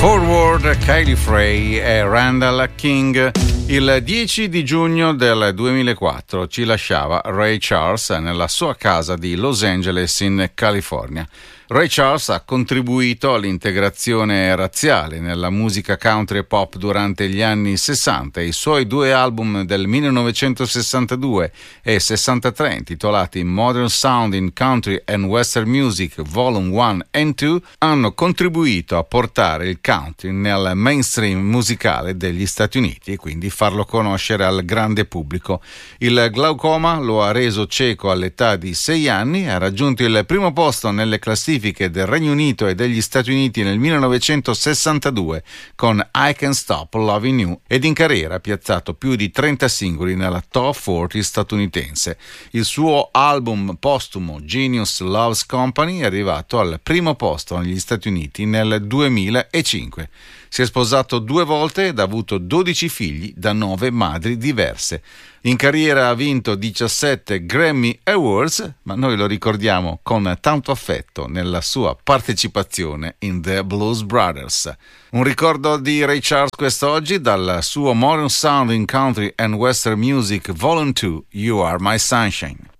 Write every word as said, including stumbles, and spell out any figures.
Forward, Kylie Frey e Randall King. Il dieci di giugno del duemilaquattro ci lasciava Ray Charles nella sua casa di Los Angeles in California. Ray Charles ha contribuito all'integrazione razziale nella musica country e pop durante gli anni sessanta. I suoi due album del millenovecentosessantadue e sessantatré, intitolati Modern Sound in Country and Western Music Volume uno and due, hanno contribuito a portare il country nel mainstream musicale degli Stati Uniti e quindi farlo conoscere al grande pubblico. Il glaucoma lo ha reso cieco all'età di sei anni, ha raggiunto il primo posto nelle classifiche del Regno Unito e degli Stati Uniti nel millenovecentosessantadue con I Can't Stop Loving You ed in carriera ha piazzato più di trenta singoli nella top quaranta statunitense. Il suo album postumo Genius Loves Company è arrivato al primo posto negli Stati Uniti nel duemilacinque. Si è sposato due volte ed ha avuto dodici figli da nove madri diverse. In carriera ha vinto diciassette Grammy Awards, ma noi lo ricordiamo con tanto affetto nella sua partecipazione in The Blues Brothers. Un ricordo di Ray Charles quest'oggi dal suo Modern Sound in Country and Western Music Volume due, You Are My Sunshine.